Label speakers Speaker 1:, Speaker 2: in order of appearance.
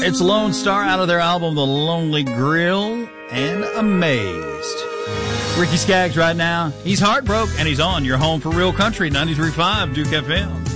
Speaker 1: It's Lone Star out of their album, The Lonely Grill, and Amazed. Ricky Skaggs right now. He's heartbroken, and he's on your home for real country, 93.5 Duke FM.